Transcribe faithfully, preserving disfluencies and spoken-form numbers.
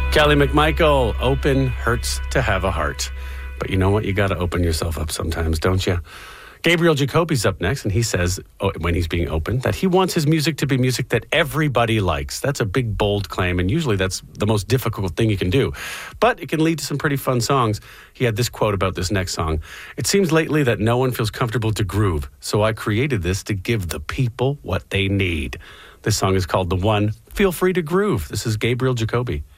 Kelly McMichael, open hurts to have a heart. But you know what? You got to open yourself up sometimes, don't you? Gabriel Jacoby's up next, and he says, oh, when he's being open, that he wants his music to be music that everybody likes. That's a big, bold claim, and usually that's the most difficult thing you can do. But it can lead to some pretty fun songs. He had this quote about this next song. It seems lately that no one feels comfortable to groove, so I created this to give the people what they need. This song is called The One. Feel free to groove. This is Gabriel Jacoby.